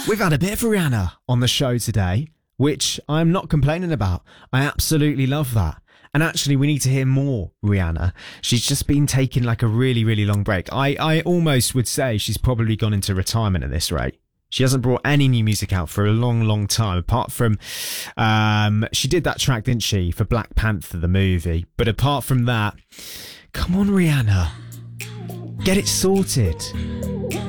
We've had a bit of Rihanna on the show today, which I'm not complaining about. I absolutely love that. And actually, we need to hear more Rihanna. She's just been taking like a really, really long break. I almost would say she's probably gone into retirement at this rate. She hasn't brought any new music out for a long, long time, apart from, she did that track, didn't she, for Black Panther, the movie. But apart from that, come on, Rihanna. Get it sorted.